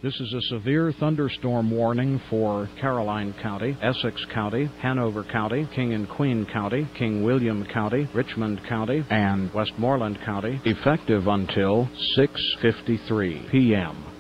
This is a severe thunderstorm warning for Caroline County, Essex County, Hanover County, King and Queen County, King William County, Richmond County, and Westmoreland County, effective until 6:53 p.m.